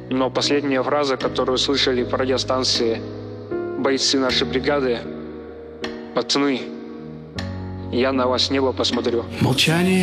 Но последняя фраза, которую слышали по радиостанции бойцы нашей бригады: «Пацаны, я на вас с неба посмотрю». Молчание.